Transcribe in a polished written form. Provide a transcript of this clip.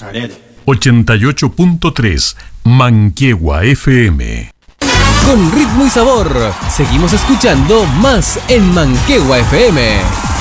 88.3 Manquehue FM. Con ritmo y sabor, seguimos escuchando más en Manquehue FM.